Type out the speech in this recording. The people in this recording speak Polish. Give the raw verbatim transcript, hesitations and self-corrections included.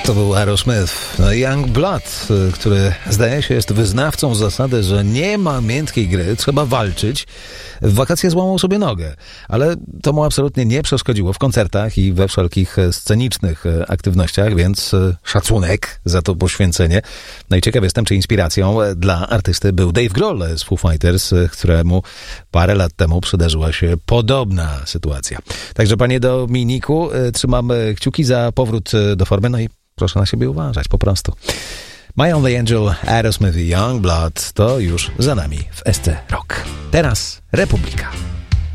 To był Aerosmith. No, Young Blood, który zdaje się jest wyznawcą zasady, że nie ma miętkiej gry, trzeba walczyć. W wakacje złamał sobie nogę, ale to mu absolutnie nie przeszkodziło w koncertach i we wszelkich scenicznych aktywnościach, więc szacunek za to poświęcenie. No i ciekaw jestem, czy inspiracją dla artysty był Dave Grohl z Foo Fighters, któremu parę lat temu przydarzyła się podobna sytuacja. Także panie Dominiku, trzymamy kciuki za powrót do formy, no i proszę na siebie uważać, po prostu. My Only Angel, Aerosmith i Young Blood to już za nami w S C Rock. Teraz Republika.